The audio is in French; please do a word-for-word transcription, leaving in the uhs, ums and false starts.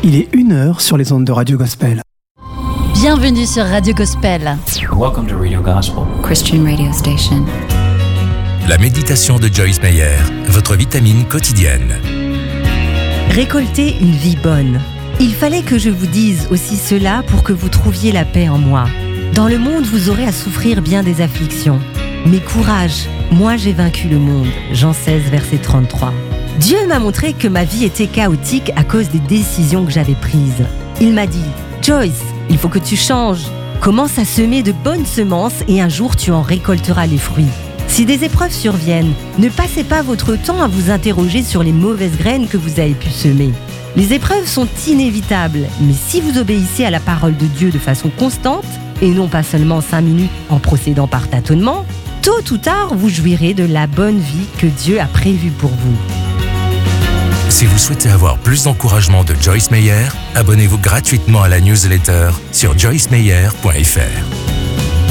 Il est une heure sur les ondes de Radio Gospel. Bienvenue sur Radio Gospel. Welcome to Radio Gospel, Christian radio station. La méditation de Joyce Meyer, votre vitamine quotidienne. Récolter une vie bonne. Il fallait que je vous dise aussi cela pour que vous trouviez la paix en moi. Dans le monde, vous aurez à souffrir bien des afflictions. Mais courage, moi j'ai vaincu le monde. Jean seize, verset trente-trois. Dieu m'a montré que ma vie était chaotique à cause des décisions que j'avais prises. Il m'a dit « Joyce, il faut que tu changes. Commence à semer de bonnes semences et un jour tu en récolteras les fruits. » Si des épreuves surviennent, ne passez pas votre temps à vous interroger sur les mauvaises graines que vous avez pu semer. Les épreuves sont inévitables, mais si vous obéissez à la parole de Dieu de façon constante, et non pas seulement cinq minutes en procédant par tâtonnement, tôt ou tard, vous jouirez de la bonne vie que Dieu a prévue pour vous. Si vous souhaitez avoir plus d'encouragement de Joyce Meyer, abonnez-vous gratuitement à la newsletter sur joyce meyer point f r.